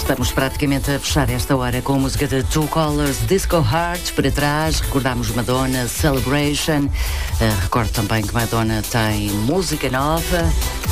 Estamos praticamente a fechar esta hora com a música de Two Colors, Disco Heart. Para trás, recordámos Madonna, Celebration. Recordo também que Madonna tem música nova.